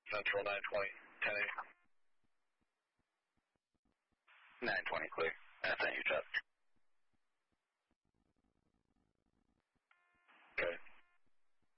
Central 920, 10-8. 920 clear. That's on your truck.